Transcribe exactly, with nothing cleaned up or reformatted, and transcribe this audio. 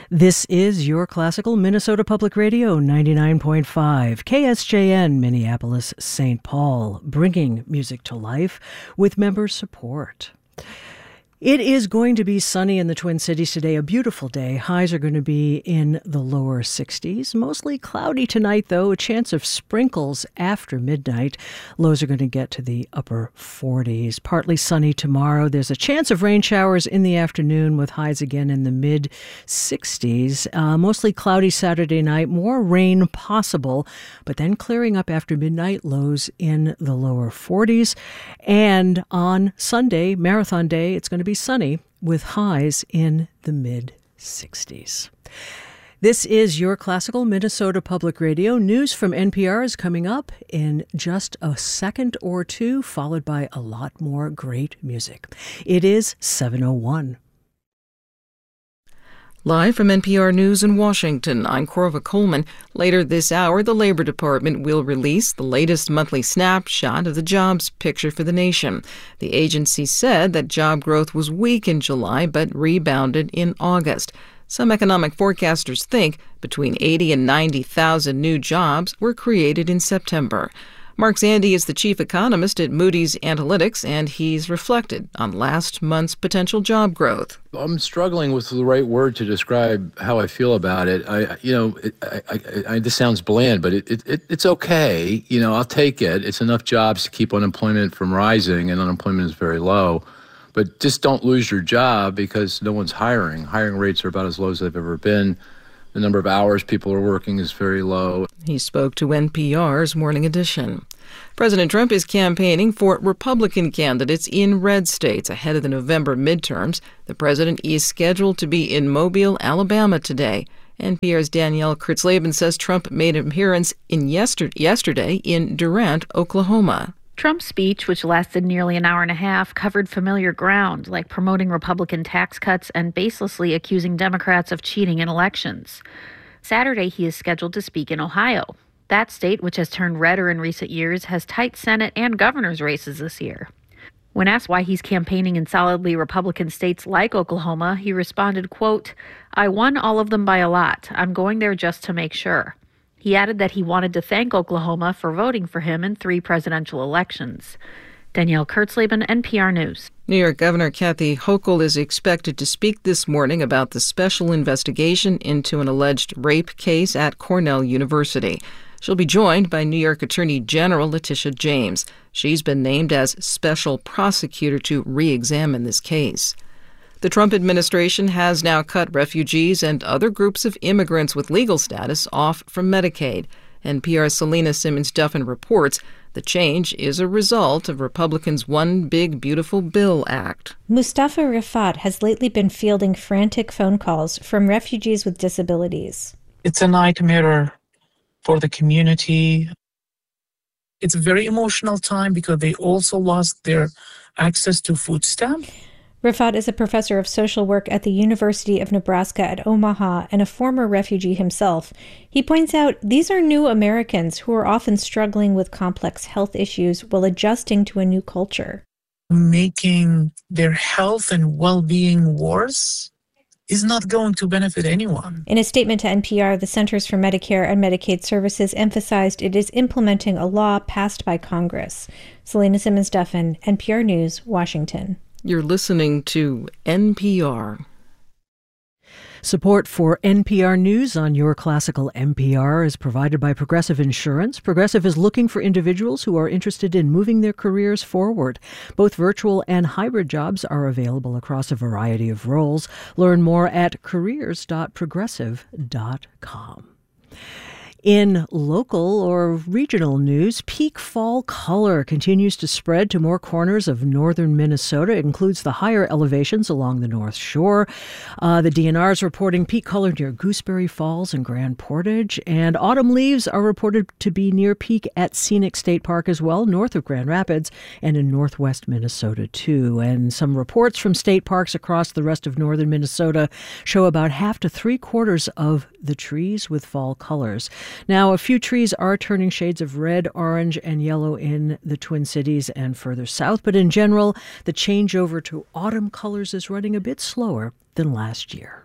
This is your Classical Minnesota Public Radio, ninety-nine point five, K S J N, Minneapolis, Saint Paul, bringing music to life with member support. It is going to be sunny in the Twin Cities today, a beautiful day. Highs are going to be in the lower sixties. Mostly cloudy tonight, though, a chance of sprinkles after midnight. Lows are going to get to the upper forties. Partly sunny tomorrow. There's a chance of rain showers in the afternoon with highs again in the mid-sixties. Uh, mostly cloudy Saturday night, more rain possible, but then clearing up after midnight, lows in the lower forties. And on Sunday, Marathon Day, it's going to be sunny with highs in the mid-sixties. This is your Classical Minnesota Public Radio. News from N P R is coming up in just a second or two, followed by a lot more great music. It is seven oh one. Live from N P R News in Washington, I'm Corva Coleman. Later this hour, the Labor Department will release the latest monthly snapshot of the jobs picture for the nation. The agency said that job growth was weak in July, but rebounded in August. Some economic forecasters think between eighty and ninety thousand new jobs were created in September. Mark Zandi is the chief economist at Moody's Analytics, and he's reflected on last month's potential job growth. I'm struggling with the right word to describe how I feel about it. I, you know, it, I, I, I, this sounds bland, but it, it, it's okay. You know, I'll take it. It's enough jobs to keep unemployment from rising, and unemployment is very low. But just don't lose your job because no one's hiring. Hiring rates are about as low as they've ever been. The number of hours people are working is very low. He spoke to N P R's Morning Edition. President Trump is campaigning for Republican candidates in red states ahead of the November midterms. The president is scheduled to be in Mobile, Alabama today. N P R's Danielle Kurtzleben says Trump made an appearance in yester- yesterday in Durant, Oklahoma. Trump's speech, which lasted nearly an hour and a half, covered familiar ground, like promoting Republican tax cuts and baselessly accusing Democrats of cheating in elections. Saturday, he is scheduled to speak in Ohio. That state, which has turned redder in recent years, has tight Senate and governor's races this year. When asked why he's campaigning in solidly Republican states like Oklahoma, he responded, quote, "I won all of them by a lot. I'm going there just to make sure." He added that he wanted to thank Oklahoma for voting for him in three presidential elections. Danielle Kurtzleben, N P R News. New York Governor Kathy Hochul is expected to speak this morning about the special investigation into an alleged rape case at Cornell University. She'll be joined by New York Attorney General Letitia James. She's been named as special prosecutor to re-examine this case. The Trump administration has now cut refugees and other groups of immigrants with legal status off from Medicaid. N P R's Selena Simmons-Duffin reports the change is a result of Republicans' One Big Beautiful Bill Act. Mustafa Rifat has lately been fielding frantic phone calls from refugees with disabilities. It's a nightmare for the community. It's a very emotional time because they also lost their access to food stamp. Rifat is a professor of social work at the University of Nebraska at Omaha and a former refugee himself. He points out these are new Americans who are often struggling with complex health issues while adjusting to a new culture. Making their health and well-being worse is not going to benefit anyone. In a statement to N P R, the Centers for Medicare and Medicaid Services emphasized it is implementing a law passed by Congress. Selena Simmons-Duffin, N P R News, Washington. You're listening to N P R. Support for N P R News on your classical N P R is provided by Progressive Insurance. Progressive is looking for individuals who are interested in moving their careers forward. Both virtual and hybrid jobs are available across a variety of roles. Learn more at careers dot progressive dot com. In local or regional news, peak fall color continues to spread to more corners of northern Minnesota. It includes the higher elevations along the North Shore. Uh, the D N R is reporting peak color near Gooseberry Falls and Grand Portage. And autumn leaves are reported to be near peak at Scenic State Park as well, north of Grand Rapids and in northwest Minnesota too. And some reports from state parks across the rest of northern Minnesota show about half to three quarters of the trees with fall colors. Now, a few trees are turning shades of red, orange, and yellow in the Twin Cities and further south, but in general, the changeover to autumn colors is running a bit slower than last year.